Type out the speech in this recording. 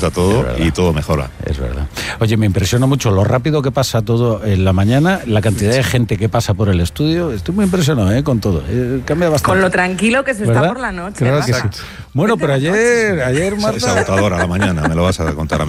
suelta todo y todo mejora. Es verdad. Oye, me impresiona mucho lo rápido que pasa todo en la mañana, la cantidad de gente que pasa por el estudio. Estoy muy impresionado con todo. Cambia bastante. Con lo tranquilo que se ¿verdad? está por la noche. Claro que sí. Bueno, pero ayer Es agotadora la mañana, me lo vas a contar a mí.